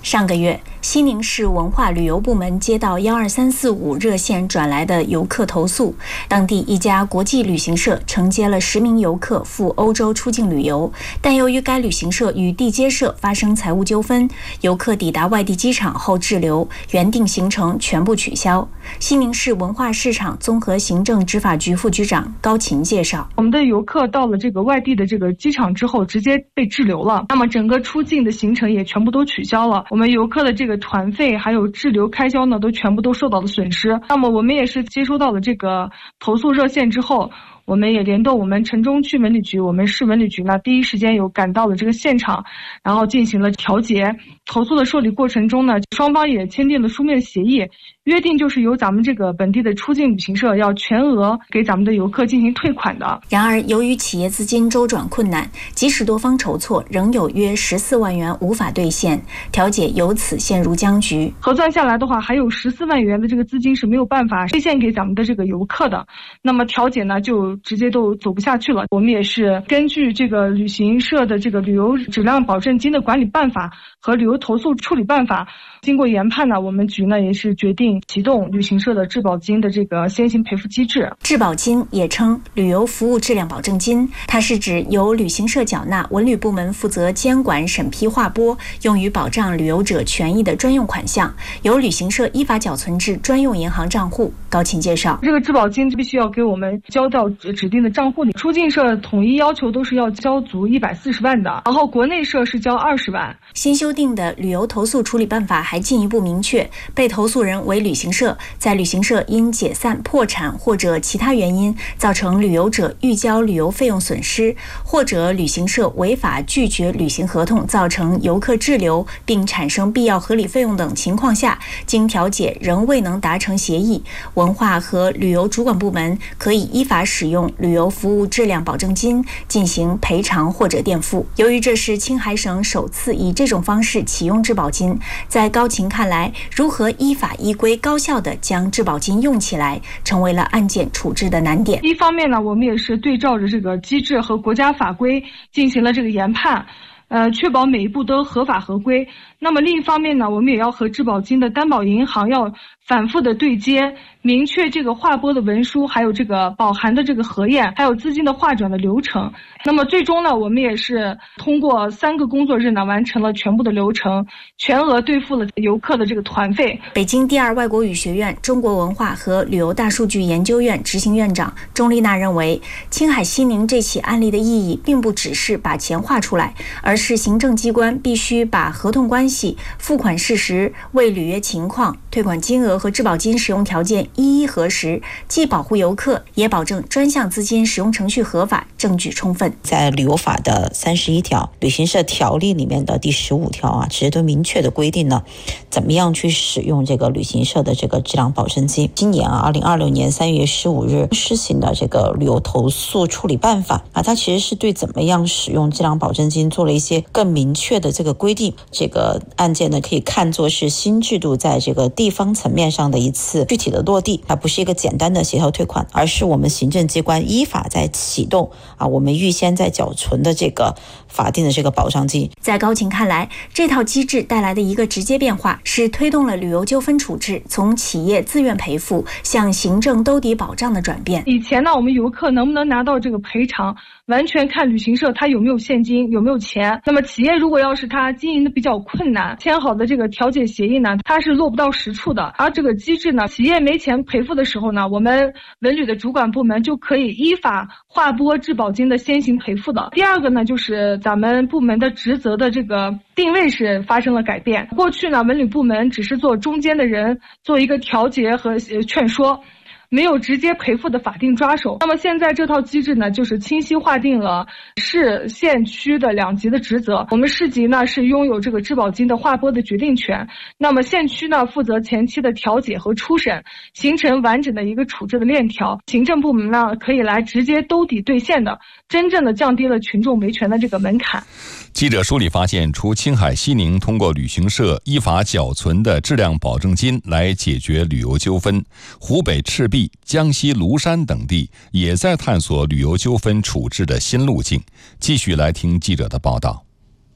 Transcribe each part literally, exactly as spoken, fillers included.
上个月，西宁市文化旅游部门接到幺二三四五热线转来的游客投诉，当地一家国际旅行社承接了十名游客赴欧洲出境旅游，但由于该旅行社与地接社发生财务纠纷，游客抵达外地机场后滞留，原定行程全部取消。西宁市文化市场综合行政执法局副局长高琴介绍， 我们的游客到了这个外地的这个机场之后，直接被滞留了，那么整个出境的行程也全部都取消了。我们游客的这个团费还有滞留开销呢，都全部都受到了损失。那么我们也是接收到了这个投诉热线之后，我们也联动我们城中区文旅局，我们市文旅局呢，第一时间有赶到了这个现场，然后进行了调解。投诉的受理过程中呢，双方也签订了书面协议，约定就是由咱们这个本地的出境旅行社要全额给咱们的游客进行退款的。 然而，由于企业资金周转困难，即使多方筹措，仍有约十四万元无法兑现，调解由此陷入僵局。 核算下来的话，还有十四万元的这个资金是没有办法兑现给咱们的这个游客的。那么调解呢，就直接都走不下去了。我们也是根据这个旅行社的这个旅游质量保证金的管理办法和旅游投诉处理办法，经过研判呢，我们局呢也是决定启动旅行社的质保金的这个先行赔付机制。 质保金也称旅游服务质量保证金，它是指由旅行社缴纳，文旅部门负责监管审批划拨，用于保障旅游者权益的专用款项，由旅行社依法缴存至专用银行账户。高琴介绍， 这个质保金必须要给我们交到指定的账户里，出境社统一要求都是要交足一百四十万的，然后国内社是交二十万。 新修订的旅游投诉处理办法还进一步明确，被投诉人为旅行社，在旅行社因解散、破产或者其他原因造成旅游者预交旅游费用损失，或者旅行社违法拒绝履行合同造成游客滞留并产生必要合理费用等情况下，经调解仍未能达成协议，文化和旅游主管部门可以依法使用旅游服务质量保证金进行赔偿或者垫付。由于这是青海省首次以这种方式启用质保金，在高琴看来，如何依法依规高效地将质保金用起来，成为了案件处置的难点。 一方面呢，我们也是对照着这个机制和国家法规进行了这个研判，呃，确保每一步都合法合规。那么另一方面呢，我们也要和质保金的担保银行要反复的对接，明确这个划拨的文书，还有这个保函的这个核验，还有资金的划转的流程。那么最终呢，我们也是通过三个工作日呢，完成了全部的流程，全额兑付了游客的这个团费。 北京第二外国语学院中国文化和旅游大数据研究院执行院长钟丽娜认为，青海西宁这起案例的意义并不只是把钱划出来，而是行政机关必须把合同关系、付款事实、未履约情况、退款金额和质保金使用条件一一核实，既保护游客，也保证专项资金使用程序合法、证据充分。 在旅游法的三十一条、旅行社条例里面的第十五条啊，其实都明确的规定了怎么样去使用这个旅行社的这个质量保证金。今年啊，二零二六年三月十五日施行的这个旅游投诉处理办法啊，它其实是对怎么样使用质量保证金做了一些更明确的这个规定。这个案件呢，可以看作是新制度在这个地方层面上的一次具体的落地，它不是一个简单的协调退款，而是我们行政机关依法在启动啊，我们预先在缴存的这个法定的这个保障金。 在高琴看来，这套机制带来的一个直接变化是推动了旅游纠纷处置从企业自愿赔付向行政兜底保障的转变。 以前呢，我们游客能不能拿到这个赔偿，完全看旅行社他有没有现金，有没有钱。那么企业如果要是他经营的比较困难，签好的这个调解协议呢，它是落不到实处的。而这个机制呢，企业没钱赔付的时候呢，我们文旅的主管部门就可以依法划拨质保金的先行赔付的。第二个呢，就是咱们部门的职责的这个定位是发生了改变。过去呢，文旅部门只是做中间的人，做一个调解和劝说，没有直接赔付的法定抓手。那么现在这套机制呢，就是清晰划定了市县区的两级的职责。我们市级呢是拥有这个质保金的划拨的决定权，那么县区呢负责前期的调解和初审，形成完整的一个处置的链条。行政部门呢可以来直接兜底兑现的，真正的降低了群众维权的这个门槛。 记者梳理发现，除青海西宁通过旅行社依法缴存的质量保证金来解决旅游纠纷，湖北赤壁、江西庐山等地也在探索旅游纠纷处置的新路径。继续来听记者的报道。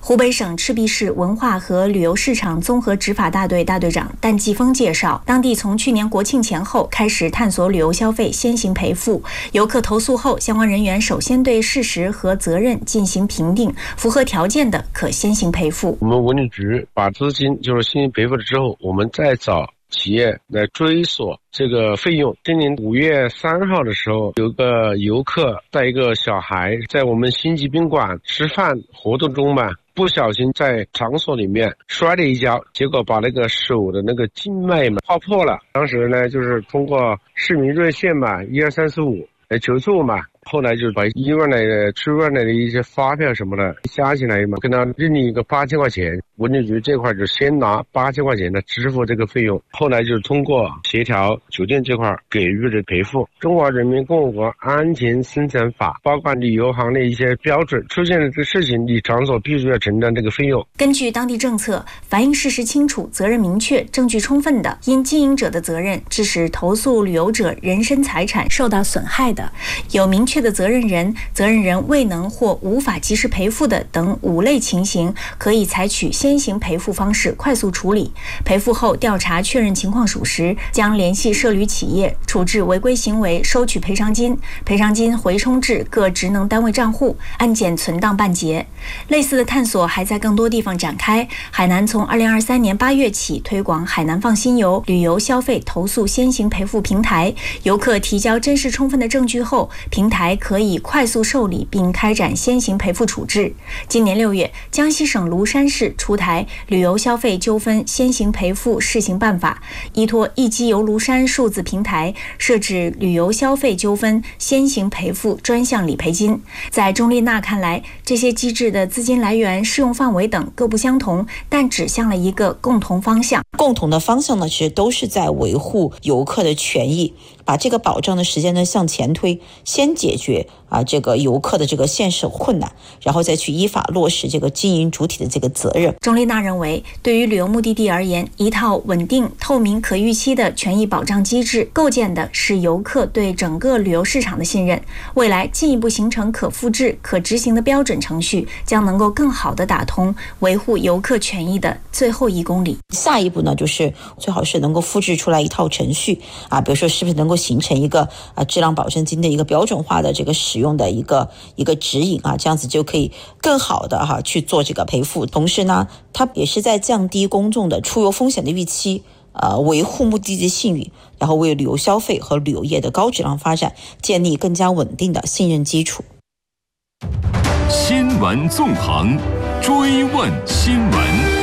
湖北省赤壁市文化和旅游市场综合执法大队大队长但继峰介绍，当地从去年国庆前后开始探索旅游消费先行赔付，游客投诉后，相关人员首先对事实和责任进行评定，符合条件的可先行赔付。 我们文旅局把资金就是先行赔付了之后，我们再找企业来追索这个费用。今年五月三号的时候，有个游客带一个小孩在我们星级宾馆吃饭活动中嘛，不小心在场所里面摔了一跤，结果把那个手的那个静脉嘛划破了。当时呢，就是通过市民热线嘛，一二三四五来求助嘛。后来就是把医院来的出院来的一些发票什么的加起来嘛，跟他认领一个八千块钱，文旅局这块就先拿八千块钱的支付这个费用，后来就是通过协调酒店这块给予的赔付。中华人民共和国安全生产法包括旅游行的一些标准，出现了这个事情，你场所必须要承担这个费用。 根据当地政策，反映事实清楚、责任明确、证据充分的，因经营者的责任致使投诉旅游者人身财产受到损害的，有明确的责任人、责任人未能或无法及时赔付的等五类情形，可以采取先行赔付方式快速处理。赔付后调查确认情况属实，将联系涉旅企业处置违规行为，收取赔偿金，赔偿金回充至各职能单位账户，案件存档办结。类似的探索还在更多地方展开。海南从二零二三年八月起推广海南放心游旅游消费投诉先行赔付平台，游客提交真实充分的证据后，平台可以快速受理并开展先行赔付处置。今年六月，江西省庐山市出台旅游消费纠纷先行赔付试行办法，依托一机游庐山数字平台，设置旅游消费纠纷先行赔付专项理赔金。在钟丽娜看来，这些机制的资金来源、适用范围等各不相同，但指向了一个共同方向。 共同的方向呢，其实都是在维护游客的权益，把这个保障的时间呢向前推，先解决啊这个游客的这个现实困难，然后再去依法落实这个经营主体的这个责任。 钟丽娜认为，对于旅游目的地而言，一套稳定、透明、可预期的权益保障机制，构建的是游客对整个旅游市场的信任。未来进一步形成可复制、可执行的标准程序，将能够更好地打通维护游客权益的最后一公里。 下一步呢，就是最好是能够复制出来一套程序啊，比如说是不是能够形成一个啊质量保证金的一个标准化的这个使用的一个一个指引啊，这样子就可以更好的哈、啊、去做这个赔付。同时呢，它也是在降低公众的出游风险的预期，呃，维护目的地信誉，然后为旅游消费和旅游业的高质量发展建立更加稳定的信任基础。 新闻纵横，追问新闻。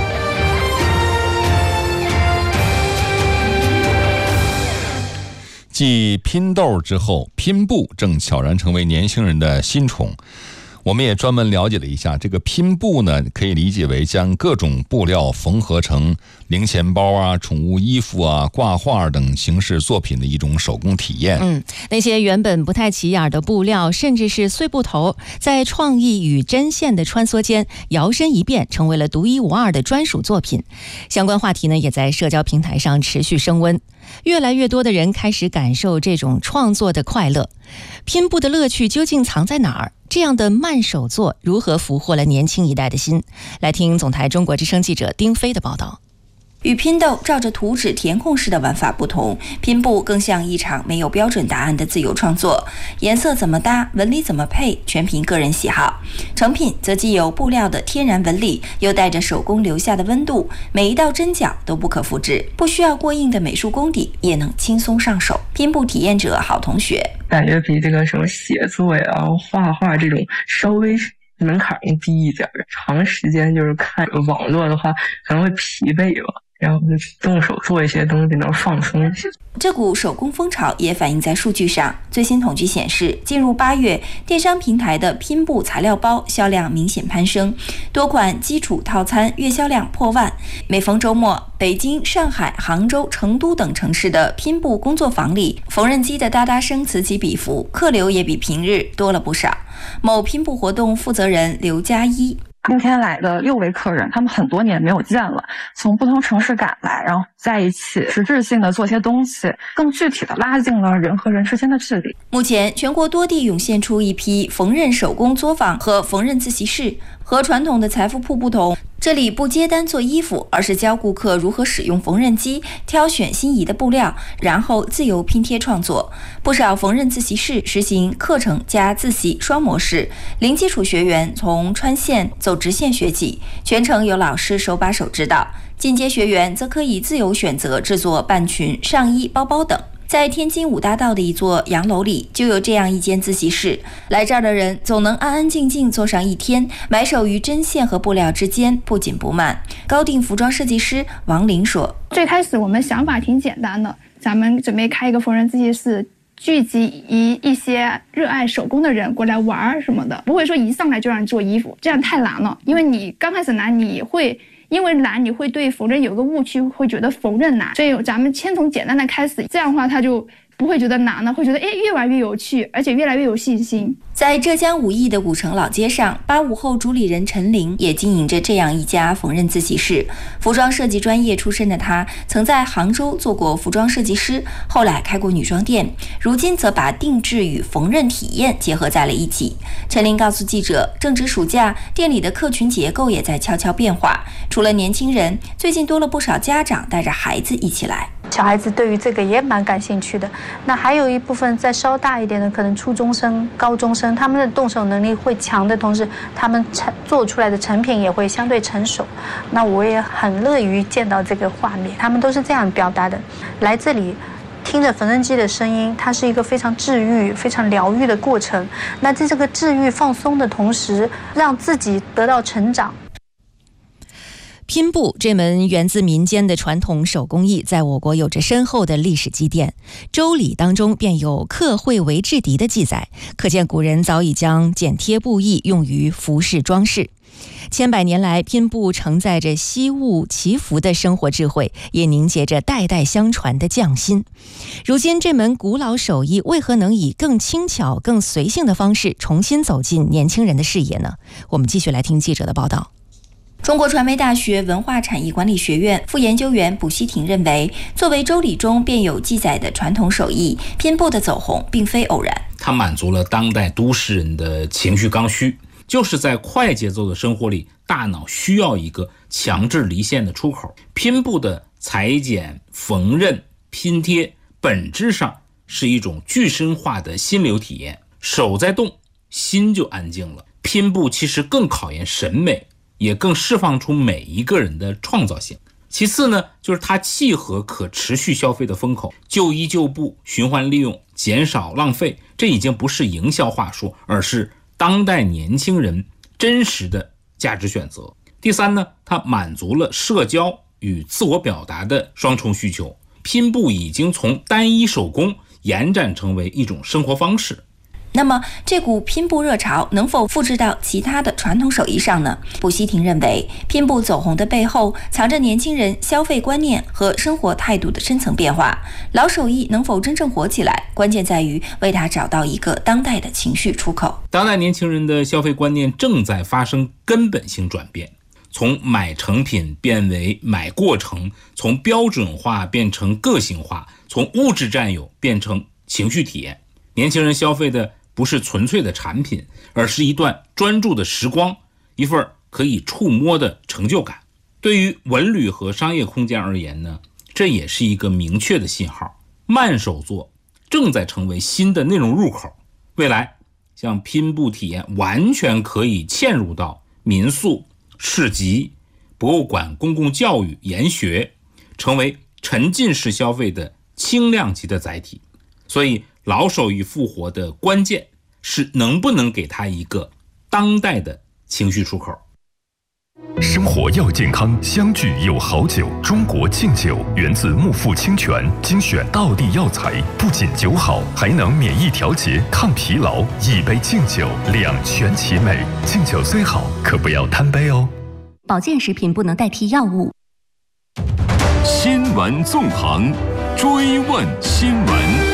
继拼豆之后，拼布正悄然成为年轻人的新宠。我们也专门了解了一下，这个拼布呢，可以理解为将各种布料缝合成零钱包啊、宠物衣服啊、挂画等形式作品的一种手工体验。 嗯，那些原本不太起眼的布料，甚至是碎布头，在创意与针线的穿梭间摇身一变，成为了独一无二的专属作品。相关话题呢，也在社交平台上持续升温。越来越多的人开始感受这种创作的快乐。拼布的乐趣究竟藏在哪儿？这样的慢手作如何俘获了年轻一代的心？来听总台中国之声记者丁飞的报道。 与拼豆照着图纸填空式的玩法不同，拼布更像一场没有标准答案的自由创作，颜色怎么搭，纹理怎么配，全凭个人喜好。成品则既有布料的天然纹理，又带着手工留下的温度，每一道针脚都不可复制，不需要过硬的美术功底，也能轻松上手。拼布体验者郝同学感觉比这个什么写作呀、画画这种稍微门槛更低一点，长时间就是看网络的话可能会疲惫吧，然后就动手做一些东西能放松一些。 这股手工风潮也反映在数据上。最新统计显示，进入八月，电商平台的拼布材料包销量明显攀升，多款基础套餐月销量破万。每逢周末，北京、上海、杭州、成都等城市的拼布工作坊里，缝纫机的哒哒声此起彼伏，客流也比平日多了不少。某拼布活动负责人刘佳一， 今天来的六位客人，他们很多年没有见了，从不同城市赶来，然后在一起实质性的做些东西，更具体的拉近了人和人之间的距离。 目前全国多地涌现出一批缝纫手工作坊和缝纫自习室。和传统的财富铺不同，这里不接单做衣服，而是教顾客如何使用缝纫机，挑选心仪的布料，然后自由拼贴创作。不少缝纫自习室实行课程加自习双模式，零基础学员从穿线走直线学起，全程有老师手把手指导；进阶学员则可以自由选择制作半裙、上衣、包包等。在天津五大道的一座洋楼里，就有这样一间自习室。来这儿的人总能安安静静坐上一天，埋首于针线和布料之间，不紧不慢。高定服装设计师王林说：“ 最开始我们想法挺简单的，咱们准备开一个缝纫自习室，聚集一一些热爱手工的人过来玩什么的，不会说一上来就让你做衣服，这样太难了。因为你刚开始难，你会。”因为难，你会对缝纫有个误区，会觉得缝纫难，所以咱们先从简单的开始，这样的话他就不会觉得难了，会觉得哎越玩越有趣，而且越来越有信心。 在浙江武义的古城老街上，八五后主理人陈玲也经营着这样一家缝纫自习室。服装设计专业出身的她，曾在杭州做过服装设计师，后来开过女装店，如今则把定制与缝纫体验结合在了一起。陈玲告诉记者，正值暑假，店里的客群结构也在悄悄变化。除了年轻人，最近多了不少家长带着孩子一起来。 小孩子对于这个也蛮感兴趣的。那还有一部分再稍大一点的，可能初中生、高中生，他们的动手能力会强的同时，他们成做出来的成品也会相对成熟。那我也很乐于见到这个画面，他们都是这样表达的。来这里听着缝纫机的声音，它是一个非常治愈、非常疗愈的过程。那在这个治愈、放松的同时，让自己得到成长。 拼布这门源自民间的传统手工艺，在我国有着深厚的历史积淀。周礼当中便有刻绘为制敌的记载，可见古人早已将剪贴布艺用于服饰装饰。千百年来，拼布承载着惜物祈福的生活智慧，也凝结着代代相传的匠心。如今，这门古老手艺为何能以更轻巧、更随性的方式重新走进年轻人的视野呢？我们继续来听记者的报道。 中国传媒大学文化产业管理学院副研究员卜希婷认为，作为周礼中便有记载的传统手艺，拼布的走红并非偶然。 它满足了当代都市人的情绪刚需，就是在快节奏的生活里，大脑需要一个强制离线的出口。拼布的裁剪、缝纫、拼贴，本质上是一种具身化的心流体验。手在动，心就安静了。拼布其实更考验审美，也更释放出每一个人的创造性。其次呢，就是它契合可持续消费的风口，旧衣旧布循环利用，减少浪费，这已经不是营销话术，而是当代年轻人真实的价值选择。第三呢，它满足了社交与自我表达的双重需求。拼布已经从单一手工延展成为一种生活方式。 那么这股拼布热潮能否复制到其他的传统手艺上呢？卜希婷认为，拼布走红的背后藏着年轻人消费观念和生活态度的深层变化。老手艺能否真正火起来，关键在于为它找到一个当代的情绪出口。 当代年轻人的消费观念正在发生根本性转变，从买成品变为买过程，从标准化变成个性化，从物质占有变成情绪体验。年轻人消费的不是纯粹的产品，而是一段专注的时光，一份可以触摸的成就感。对于文旅和商业空间而言呢，这也是一个明确的信号。慢手作正在成为新的内容入口，未来像拼布体验完全可以嵌入到民宿、市集、博物馆、公共教育、研学，成为沉浸式消费的轻量级的载体。所以老手艺复活的关键是能不能给它一个当代的情绪出口。 生活要健康，相聚有好酒。中国敬酒源自木富清泉，精选道地药材，不仅酒好，还能免疫调节、抗疲劳。一杯敬酒，两全其美。敬酒虽好，可不要贪杯哦。 保健食品不能代替药物。 新闻纵横，追问新闻。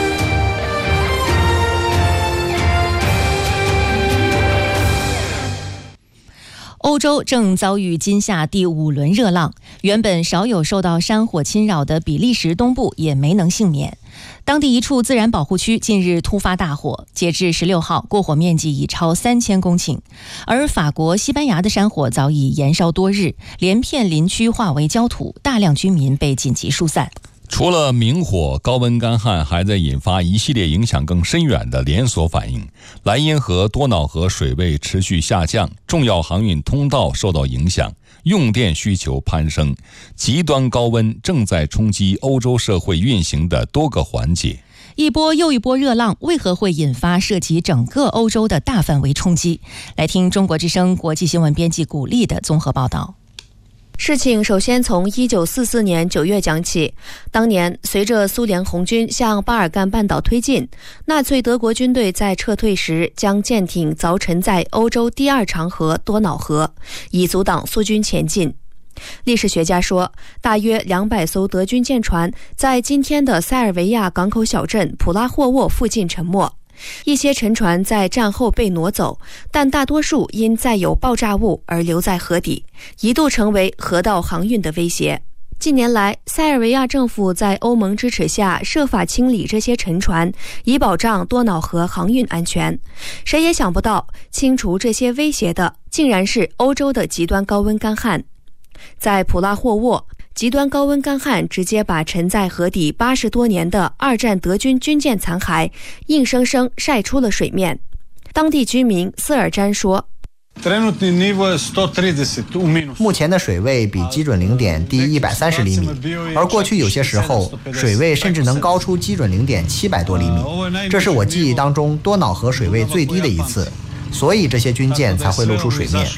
欧洲正遭遇今夏第五轮热浪，原本少有受到山火侵扰的比利时东部也没能幸免。当地一处自然保护区近日突发大火，截至十六号，过火面积已超三千公顷。而法国、西班牙的山火早已延烧多日，连片林区化为焦土，大量居民被紧急疏散。 除了明火，高温干旱还在引发一系列影响更深远的连锁反应。莱茵河、多瑙河水位持续下降，重要航运通道受到影响，用电需求攀升，极端高温正在冲击欧洲社会运行的多个环节。 一波又一波热浪为何会引发涉及整个欧洲的大范围冲击？来听中国之声国际新闻编辑古丽的综合报道。 事情首先从一九四四年九月讲起。当年，随着苏联红军向巴尔干半岛推进，纳粹德国军队在撤退时将舰艇凿沉在欧洲第二长河多瑙河，以阻挡苏军前进。历史学家说，大约两百艘德军舰船在今天的塞尔维亚港口小镇普拉霍沃附近沉没。一些沉船在战后被挪走，但大多数因载有爆炸物而留在河底，一度成为河道航运的威胁。近年来，塞尔维亚政府在欧盟支持下设法清理这些沉船，以保障多瑙河航运安全。谁也想不到，清除这些威胁的竟然是欧洲的极端高温干旱。在普拉霍沃，极端高温干旱直接把沉在河底八十多年的二战德军军舰残骸硬生生晒出了水面。当地居民斯尔詹说， 目前的水位比基准零点低一百三十厘米，而过去有些时候水位甚至能高出基准零点七百多厘米，这是我记忆当中多瑙河水位最低的一次，所以这些军舰才会露出水面。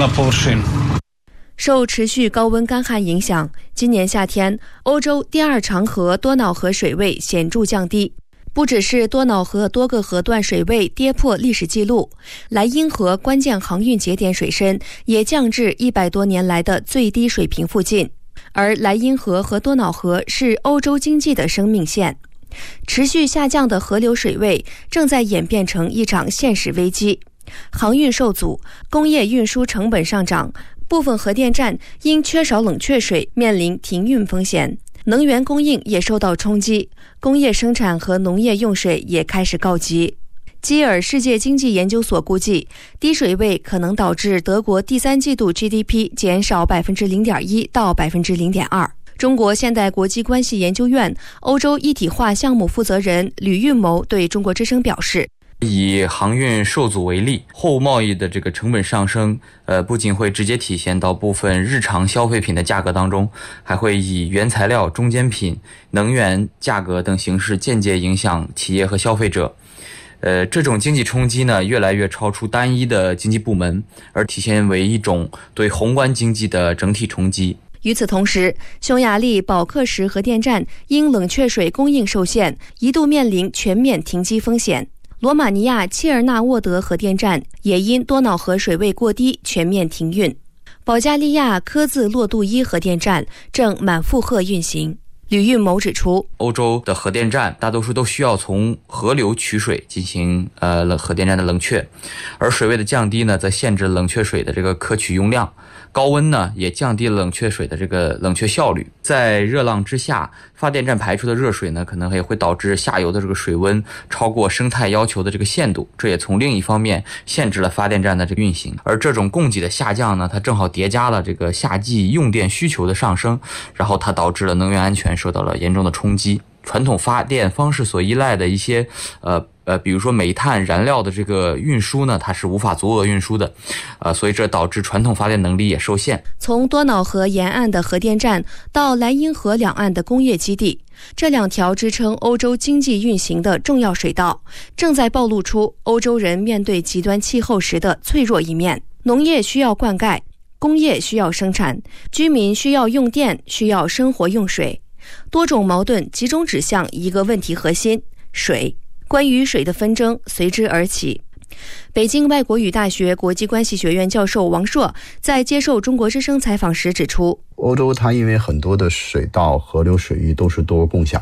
受持续高温干旱影响，今年夏天欧洲第二长河多瑙河水位显著降低。不只是多瑙河多个河段水位跌破历史记录，莱茵河关键航运节点水深也降至一百多年来的最低水平附近。而莱茵河和多瑙河是欧洲经济的生命线，持续下降的河流水位正在演变成一场现实危机。航运受阻，工业运输成本上涨，部分核电站因缺少冷却水面临停运风险，能源供应也受到冲击，工业生产和农业用水也开始告急。基尔世界经济研究所估计，低水位可能导致德国第三季度 G D P 减少 百分之零点一 到 百分之零点二。中国现代国际关系研究院欧洲一体化项目负责人吕运谋对中国之声表示， 以航运受阻为例，货物贸易的这个成本上升，呃，不仅会直接体现到部分日常消费品的价格当中，还会以原材料、中间品、能源价格等形式间接影响企业和消费者。呃，这种经济冲击呢，越来越超出单一的经济部门，而体现为一种对宏观经济的整体冲击。 与此同时，匈牙利保克什核电站因冷却水供应受限，一度面临全面停机风险。罗马尼亚切尔纳沃德核电站也因多瑙河水位过低全面停运。保加利亚科兹洛杜伊核电站正满负荷运行。吕运谋指出， 欧洲的核电站大多数都需要从河流取水进行呃冷核电站的冷却，而水位的降低呢，则限制冷却水的这个可取用量。高温呢，也降低了冷却水的这个冷却效率。在热浪之下，发电站排出的热水呢，可能也会导致下游的这个水温超过生态要求的这个限度，这也从另一方面限制了发电站的这个运行。而这种供给的下降呢，它正好叠加了这个夏季用电需求的上升，然后它导致了能源安全受到了严重的冲击。传统发电方式所依赖的一些呃呃，比如说煤炭燃料的这个运输呢，它是无法足额运输的，呃，所以这导致传统发电能力也受限。 从多瑙河沿岸的核电站到莱茵河两岸的工业基地，这两条支撑欧洲经济运行的重要水道，正在暴露出欧洲人面对极端气候时的脆弱一面。农业需要灌溉，工业需要生产，居民需要用电，需要生活用水。多种矛盾集中指向一个问题核心：水。关于水的纷争随之而起。北京外国语大学国际关系学院教授王硕在接受中国之声采访时指出， 欧洲它因为很多的水道、河流水域都是多共享的，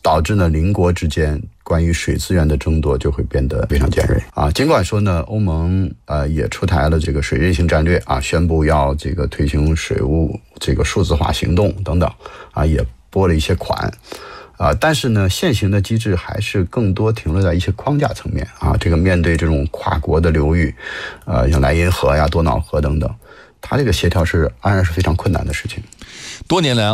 导致呢邻国之间关于水资源的争夺就会变得非常尖锐啊。尽管说呢，欧盟呃也出台了这个水韧性战略啊，宣布要这个推行水务这个数字化行动等等啊，也拨了一些款。啊，但是呢，现行的机制还是更多停留在一些框架层面啊。这个面对这种跨国的流域，呃，像莱茵河呀、多瑙河等等，它这个协调是安然是非常困难的事情。 多年来，